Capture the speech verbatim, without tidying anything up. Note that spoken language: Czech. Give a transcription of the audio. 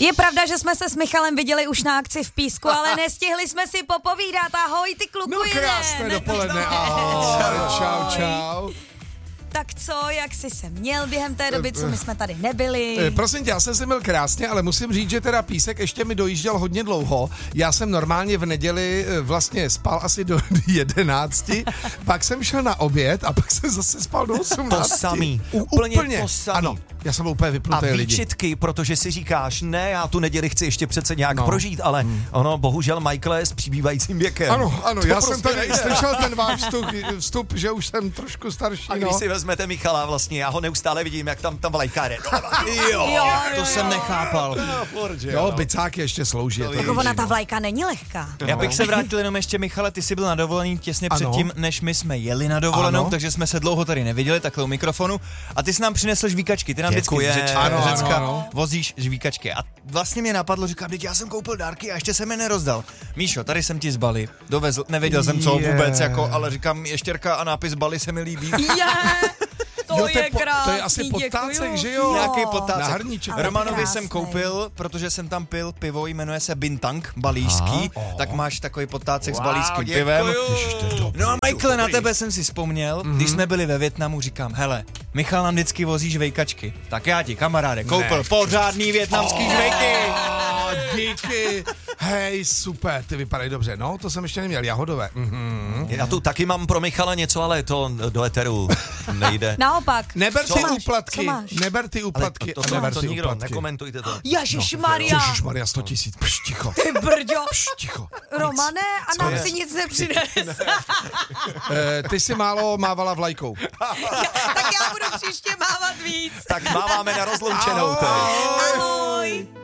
Je pravda, že jsme se s Michalem viděli už na akci v Písku, ale nestihli jsme si popovídat. Ahoj, ty kluku, No krásné dopoledne, ahoj, čau, čau. Tak co, jak jsi se měl během té doby, co my jsme tady nebyli? E, prosím tě, já jsem se měl krásně, ale musím říct, že teda Písek ještě mi dojížděl hodně dlouho. Já jsem normálně v neděli vlastně spal asi do jedenácti, pak jsem šel na oběd a pak jsem zase spal do osmnácti. To samý, úplně, úplně to samý. Ano, já jsem byl úplně vypnutý lidi. A výčitky, lidi. Protože si říkáš, ne, já tu neděli chci ještě přece nějak no. prožít, ale hmm. ono, bohužel, Michael je s přibývajícím věkem. Ano, ano, to já prostě jsem tady nejde. Slyšel ten váš vstup, vstup, že už jsem trošku starší. A když no. si vezmete Michala vlastně, já ho neustále vidím, jak tam, tam vlajka jde. Jo, jo, jo, to jsem nechápal. No, jo, bicáky ještě slouží. Jako ona ta vlajka není lehká. No. Já bych se vrátil jenom ještě, Michale, ty jsi byl na dovolený těsně ano. předtím, než my jsme jeli na dovolenou, ano. takže jsme se dlouho tady neviděli, takhle u mikrofonu. A ty jsi nám přinesl žvíkačky, ty nám vždycky z Řečka, ano, Řecka ano, ano. vozíš žvíkačky. A vlastně mě napadlo, říkám, teď já jsem koupil dárky a ještě jsem je nerozdal. Míšo, tady jsem ti z Bali dovezl, nevěděl jsem co yeah. vůbec, jako, ale říkám, ještěrka a nápis Bali se mi líbí. Yeah. To, jo, je po, krásný, to je asi podtácek, že jo? Nějaký podtácek. Romanovi jsem koupil, protože jsem tam pil pivo, jmenuje se Bintang, balíský, oh. tak máš takový podtácek wow, s balíským pivem. Ježiš, to je dobrý, no a Michael, na tebe jsem si vzpomněl, mm-hmm. když jsme byli ve Vietnamu, říkám, hele, Michal nám vždycky vozí žvejkačky, tak já ti, kamaráde, koupil ne. pořádný vietnamský oh. žvejky. Díky. Hej, super, ty vypadají dobře. No, to jsem ještě neměl, jahodové. Mm-hmm. Já tu taky mám pro Michala něco, ale to do eteru nejde. Naopak. Neber ty úplatky, neber ty úplatky. To, to, to, neber to ty nikdo, úplatky. Nekomentujte to. Ježišmarja. No, Ježišmarja, sto tisíc, pš, ticho. Ty brďo. Pš, ticho. Romane, a nám si nic nepřines. Ne. e, ty jsi málo mávala vlajkou. Tak já budu příště mávat víc. Tak máváme na rozloučenou. Ahoj. Ahoj.